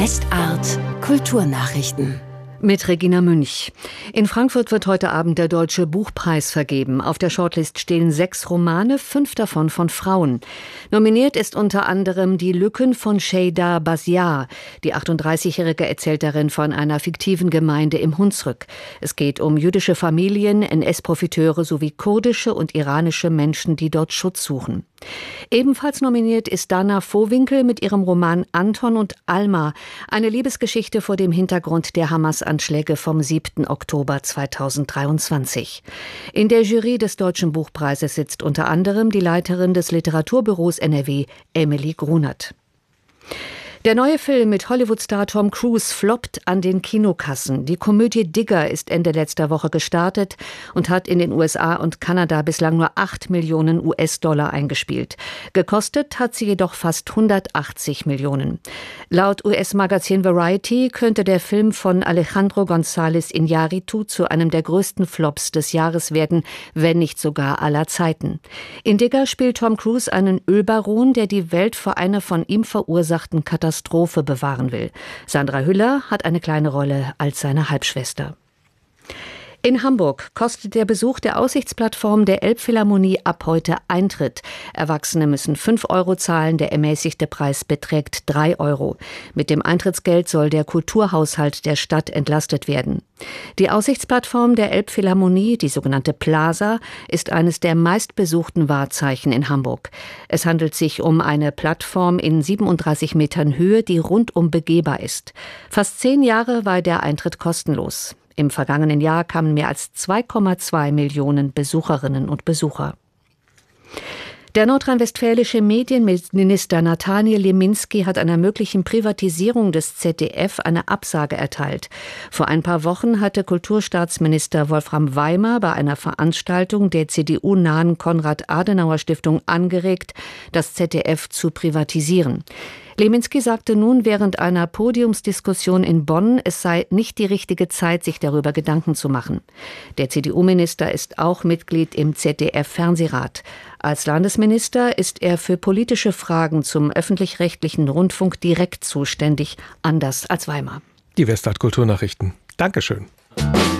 Westart Kulturnachrichten. Mit Regina Münch. In Frankfurt wird heute Abend der Deutsche Buchpreis vergeben. Auf der Shortlist stehen 6 Romane, 5 davon von Frauen. Nominiert ist unter anderem Die Lücken von Şeyda Baziar. Die 38-Jährige erzählt darin von einer fiktiven Gemeinde im Hunsrück. Es geht um jüdische Familien, NS-Profiteure sowie kurdische und iranische Menschen, die dort Schutz suchen. Ebenfalls nominiert ist Dana Vohwinkel mit ihrem Roman Anton und Alma, eine Liebesgeschichte vor dem Hintergrund der Hamas-Anschläge vom 7. Oktober 2023. In der Jury des Deutschen Buchpreises sitzt unter anderem die Leiterin des Literaturbüros NRW, Emily Grunert. Der neue Film mit Hollywood-Star Tom Cruise floppt an den Kinokassen. Die Komödie Digger ist Ende letzter Woche gestartet und hat in den USA und Kanada bislang nur 8 Millionen US-Dollar eingespielt. Gekostet hat sie jedoch fast 180 Millionen. Laut US-Magazin Variety könnte der Film von Alejandro González Iñárritu zu einem der größten Flops des Jahres werden, wenn nicht sogar aller Zeiten. In Digger spielt Tom Cruise einen Ölbaron, der die Welt vor einer von ihm verursachten Katastrophe bewahren will. Sandra Hüller hat eine kleine Rolle als seine Halbschwester. In Hamburg kostet der Besuch der Aussichtsplattform der Elbphilharmonie ab heute Eintritt. Erwachsene müssen 5 Euro zahlen, der ermäßigte Preis beträgt 3 Euro. Mit dem Eintrittsgeld soll der Kulturhaushalt der Stadt entlastet werden. Die Aussichtsplattform der Elbphilharmonie, die sogenannte Plaza, ist eines der meistbesuchten Wahrzeichen in Hamburg. Es handelt sich um eine Plattform in 37 Metern Höhe, die rundum begehbar ist. Fast 10 Jahre war der Eintritt kostenlos. Im vergangenen Jahr kamen mehr als 2,2 Millionen Besucherinnen und Besucher. Der nordrhein-westfälische Medienminister Nathaniel Leminski hat einer möglichen Privatisierung des ZDF eine Absage erteilt. Vor ein paar Wochen hatte Kulturstaatsminister Wolfram Weimer bei einer Veranstaltung der CDU-nahen Konrad-Adenauer-Stiftung angeregt, das ZDF zu privatisieren. Leminski sagte nun während einer Podiumsdiskussion in Bonn, es sei nicht die richtige Zeit, sich darüber Gedanken zu machen. Der CDU-Minister ist auch Mitglied im ZDF-Fernsehrat. Als Landesminister ist er für politische Fragen zum öffentlich-rechtlichen Rundfunk direkt zuständig, anders als Weimer. Die Westart Kulturnachrichten. Dankeschön.